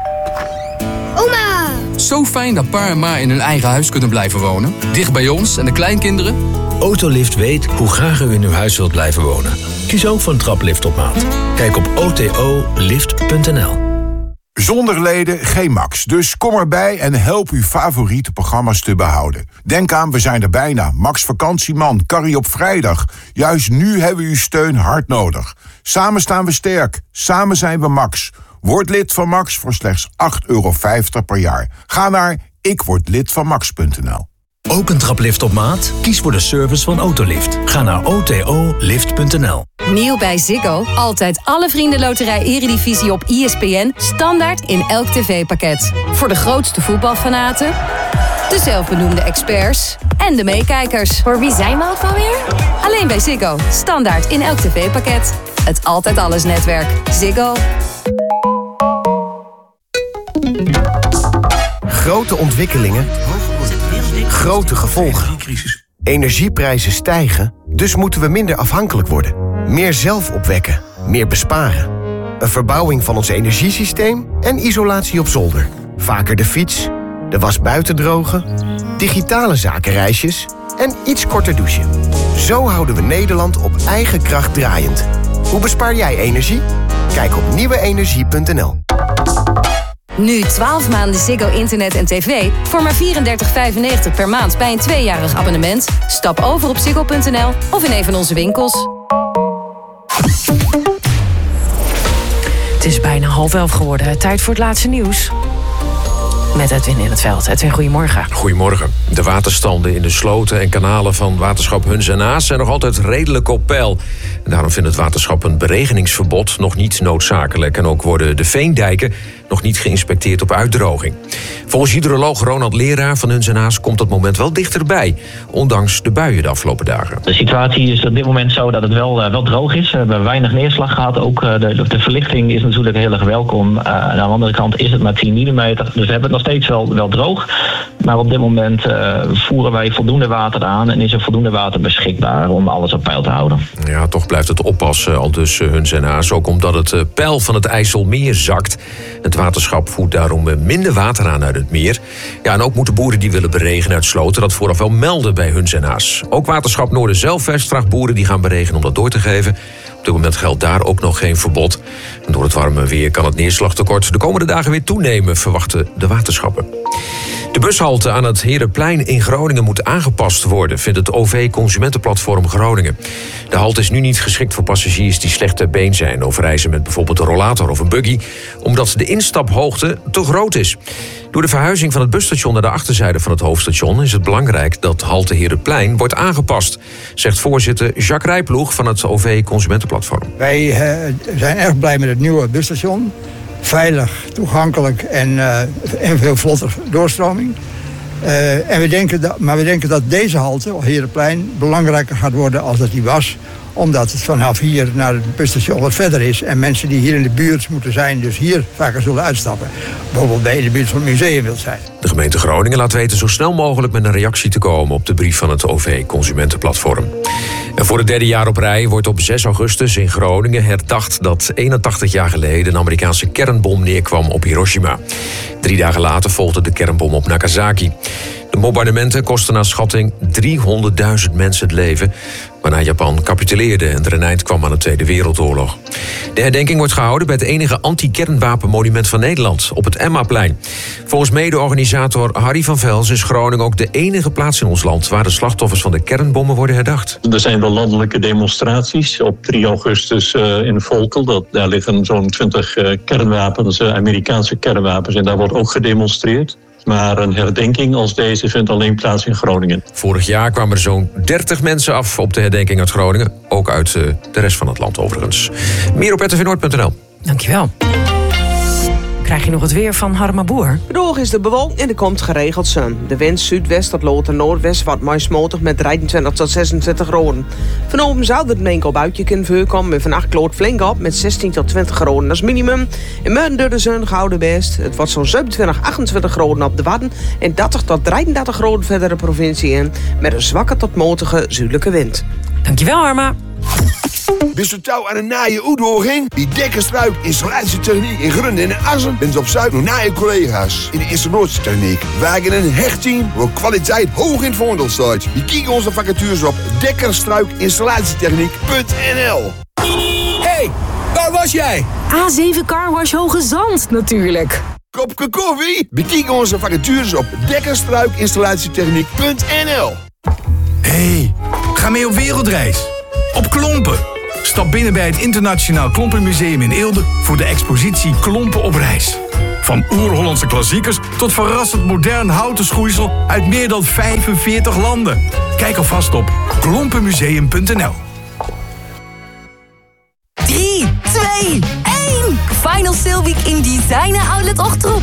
Oma! Zo fijn dat pa en ma in hun eigen huis kunnen blijven wonen. Dicht bij ons en de kleinkinderen. Autolift weet hoe graag u in uw huis wilt blijven wonen. Kies ook voor een traplift op maat. Kijk op otolift.nl. Zonder leden geen Max. Dus kom erbij en help uw favoriete programma's te behouden. Denk aan, we zijn er bijna. Max Vakantieman, Carrie op vrijdag. Juist nu hebben we uw steun hard nodig. Samen staan we sterk. Samen zijn we Max. Word lid van Max voor slechts €8,50 per jaar. Ga naar ikwordlidvanmax.nl. Ook een traplift op maat? Kies voor de service van Autolift. Ga naar otolift.nl. Nieuw bij Ziggo. Altijd alle Vriendenloterij Eredivisie op ESPN. Standaard in elk tv-pakket. Voor de grootste voetbalfanaten, de zelfbenoemde experts en de meekijkers. Voor wie zijn we ook alweer? Alleen bij Ziggo. Standaard in elk tv-pakket. Het Altijd Alles netwerk. Ziggo. Grote ontwikkelingen, grote gevolgen. Energieprijzen stijgen, dus moeten we minder afhankelijk worden. Meer zelf opwekken, meer besparen. Een verbouwing van ons energiesysteem en isolatie op zolder. Vaker de fiets, de was buiten drogen, digitale zakenreisjes en iets korter douchen. Zo houden we Nederland op eigen kracht draaiend. Hoe bespaar jij energie? Kijk op nieuweenergie.nl. Nu 12 maanden Ziggo internet en tv voor maar €34,95 per maand bij een 2-jarig abonnement. Stap over op ziggo.nl of in een van onze winkels. Het is bijna 10:30 geworden. Tijd voor het laatste nieuws. Met Edwin in het veld. Edwin, goedemorgen. Goedemorgen. De waterstanden in de sloten en kanalen van waterschap Huns en Aas zijn nog altijd redelijk op peil. En daarom vindt het waterschap een beregeningsverbod nog niet noodzakelijk. En ook worden de veendijken nog niet geïnspecteerd op uitdroging. Volgens hydroloog Ronald Leraar van Huns en Aas komt dat moment wel dichterbij, ondanks de buien de afgelopen dagen. De situatie is op dit moment zo dat het wel droog is. We hebben weinig neerslag gehad. Ook de verlichting is natuurlijk heel erg welkom. Aan de andere kant is het maar 10 mm. Dus we hebben het nog steeds wel droog. Maar op dit moment voeren wij voldoende water aan en is er voldoende water beschikbaar om alles op peil te houden. Ja, toch blijft het oppassen, al dus Huns en Aas. Ook omdat het peil van het IJsselmeer zakt. Het waterschap voert daarom minder water aan uit het meer. Ja, en ook moeten boeren die willen beregenen uit sloten dat vooraf wel melden bij Huns en Aas. Ook Waterschap Noorderzeilvest vraagt boeren die gaan beregenen om dat door te geven. Op dit moment geldt daar ook nog geen verbod. En door het warme weer kan het neerslagtekort de komende dagen weer toenemen, verwachten de waterschappen. De bushalte aan het Herenplein in Groningen moet aangepast worden, vindt het OV Consumentenplatform Groningen. De halte is nu niet geschikt voor passagiers die slecht ter been zijn of reizen met bijvoorbeeld een rollator of een buggy, omdat de instaphoogte te groot is. Door de verhuizing van het busstation naar de achterzijde van het hoofdstation is het belangrijk dat halte Herenplein wordt aangepast, zegt voorzitter Jacques Rijploeg van het OV Consumentenplatform. Wij zijn erg blij met het nieuwe busstation. Veilig, toegankelijk en veel vlotter doorstroming. We denken dat deze halte, Herenplein, belangrijker gaat worden als dat die was. Omdat het vanaf hier naar het busstation wat verder is. En mensen die hier in de buurt moeten zijn, dus hier vaker zullen uitstappen. Bijvoorbeeld bij in de buurt van het museum wilt zijn. De gemeente Groningen laat weten zo snel mogelijk met een reactie te komen op de brief van het OV Consumentenplatform. En voor het 3e jaar op rij wordt op 6 augustus in Groningen herdacht dat 81 jaar geleden een Amerikaanse kernbom neerkwam op Hiroshima. 3 dagen later volgde de kernbom op Nagasaki. De bombardementen kosten naar schatting 300.000 mensen het leven, waarna Japan capituleerde en er een eind kwam aan de Tweede Wereldoorlog. De herdenking wordt gehouden bij het enige anti-kernwapenmonument van Nederland, op het Emmaplein. Volgens mede-organisator Harry van Vels is Groningen ook de enige plaats in ons land waar de slachtoffers van de kernbommen worden herdacht. Er zijn wel landelijke demonstraties. Op 3 augustus in Volkel, daar liggen zo'n 20 kernwapens, Amerikaanse kernwapens, en daar wordt ook gedemonstreerd. Maar een herdenking als deze vindt alleen plaats in Groningen. Vorig jaar kwamen er zo'n 30 mensen af op de herdenking uit Groningen. Ook uit de rest van het land overigens. Meer op rtvnoord.nl. Dankjewel. Krijg je nog het weer van Harma Boer? Droog is de bewolking en er komt geregeld zon. De wind zuidwest tot lood en noordwest wat maismotig met 23 tot 26 graden. Vanavond zou er een enkel buitje kunnen voorkomen en vannacht kloot flink op met 16 tot 20 graden als minimum. In morgen door de zon gouden best. Het wordt zo'n 27, 28 graden op de Wadden en 30 tot 33 graden verder de provincie in met een zwakke tot matige zuidelijke wind. Dankjewel, Harma. Bist du touw aan een naaie uitdaging? Die dekkerstruik installatietechniek in Grunden en Assen bent op zoek naar naaie collega's in de installatietechniek. Wij hebben een hecht team waar kwaliteit hoog in het voordeel staat. Je kijkt onze vacatures op dekkerstruikinstalatietechniek.nl. Hey, waar was jij? A7 Carwash Hoge Zand, natuurlijk. Kopje koffie? Bekijk onze vacatures op dekkerstruikinstalatietechniek.nl. Hey, ga mee op wereldreis. Op Klompen. Stap binnen bij het Internationaal Klompenmuseum in Eelde voor de expositie Klompen op reis. Van oer-Hollandse klassiekers tot verrassend modern houten schoeisel uit meer dan 45 landen. Kijk alvast op klompenmuseum.nl. 3, 2, 1. Final Sale Week in Designer Outlet Ochterhoek.